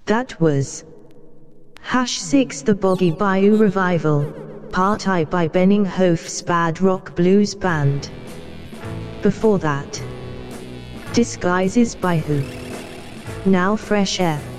That was #6 The Boggy Bayou Revival, Part I by Benning Hof's Bad Rock Blues Band. Before that, Disguises by Who. Now Fresh Air.